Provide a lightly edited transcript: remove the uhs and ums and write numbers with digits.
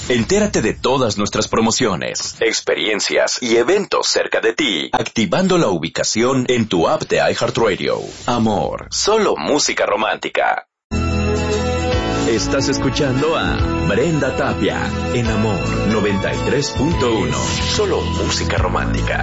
Entérate de todas nuestras promociones, experiencias y eventos cerca de ti, activando la ubicación en tu app de iHeartRadio. Amor, solo música romántica. Estás escuchando a Brenda Tapia en Amor 93.1. Solo música romántica.